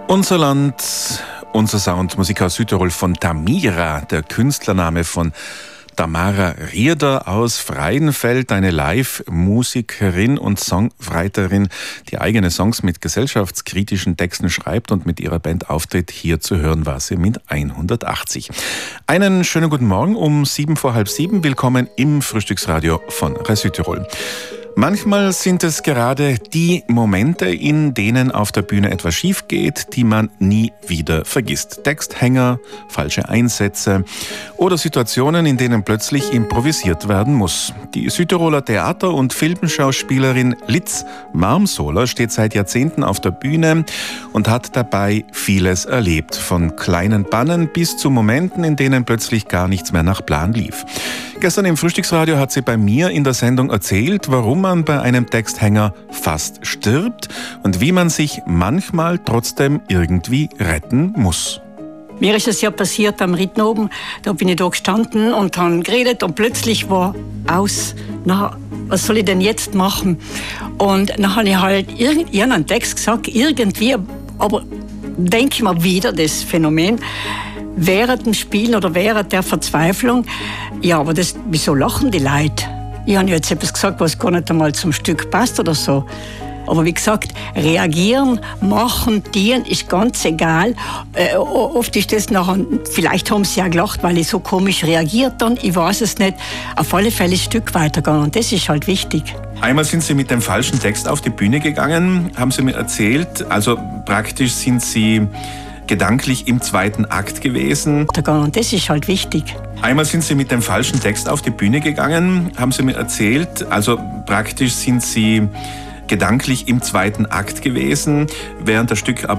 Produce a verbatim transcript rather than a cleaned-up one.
Unser Land, unser Sound, Musik aus Südtirol von Tamira, der Künstlername von Tamara Rierder aus Freidenfeld, eine Live-Musikerin und Songwriterin, die eigene Songs mit gesellschaftskritischen Texten schreibt und mit ihrer Band auftritt. Hier zu hören war sie mit hundertachtzig. Einen schönen guten Morgen um sieben vor halb sieben. Willkommen im Frühstücksradio von Rai Südtirol. Manchmal sind es gerade die Momente, in denen auf der Bühne etwas schief geht, die man nie wieder vergisst. Texthänger, falsche Einsätze oder Situationen, in denen plötzlich improvisiert werden muss. Die Südtiroler Theater- und Filmschauspielerin Liz Marmsoler steht seit Jahrzehnten auf der Bühne und hat dabei vieles erlebt. Von kleinen Pannen bis zu Momenten, in denen plötzlich gar nichts mehr nach Plan lief. Gestern im Frühstücksradio hat sie bei mir in der Sendung erzählt, warum man bei einem Texthänger fast stirbt und wie man sich manchmal trotzdem irgendwie retten muss. Mir ist es ja passiert am Ritten oben, da bin ich da gestanden und habe geredet und plötzlich war aus, na, was soll ich denn jetzt machen? Und dann habe ich halt irgendeinen Text gesagt, irgendwie, aber denke ich mal wieder das Phänomen, während dem Spielen oder während der Verzweiflung, ja, aber das, wieso lachen die Leute? Ich habe jetzt etwas gesagt, was gar nicht einmal zum Stück passt oder so. Aber wie gesagt, reagieren, machen, dienen ist ganz egal. Äh, oft ist das nachher, vielleicht haben sie ja gelacht, weil ich so komisch reagiert dann, ich weiß es nicht. Auf alle Fälle ein Stück weitergegangen und das ist halt wichtig. Einmal sind Sie mit dem falschen Text auf die Bühne gegangen, haben Sie mir erzählt. Also praktisch sind Sie gedanklich im zweiten Akt gewesen. Und das ist halt wichtig. Einmal sind Sie mit dem falschen Text auf die Bühne gegangen, haben Sie mir erzählt. Also praktisch sind Sie gedanklich im zweiten Akt gewesen, während das Stück aber